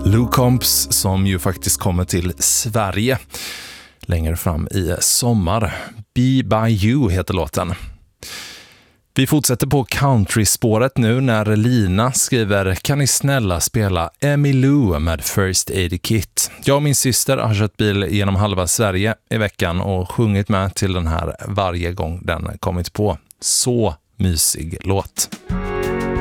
Lou Combs som ju faktiskt kommer till Sverige längre fram i sommar. Be By You heter låten. Vi fortsätter på country-spåret nu när Lina skriver: kan ni snälla spela Emmylou med First Aid Kit? Jag och min syster har kört bil genom halva Sverige i veckan och sjungit med till den här varje gång den kommit på. Så mysig låt.